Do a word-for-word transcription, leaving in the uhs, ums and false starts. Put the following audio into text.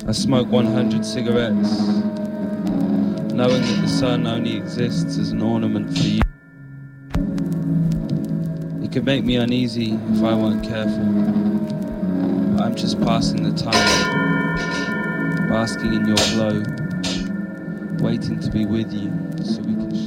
I smoke one hundred cigarettes, knowing that the sun only exists as an ornament for you. It could make me uneasy if I weren't careful, but I'm just passing the time, basking in your glow, waiting to be with you so we can